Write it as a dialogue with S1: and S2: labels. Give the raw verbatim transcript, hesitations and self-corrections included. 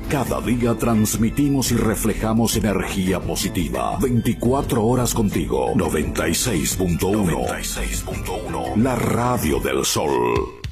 S1: Cada día transmitimos y reflejamos energía positiva. veinticuatro horas contigo. noventa y seis punto uno. La radio del sol.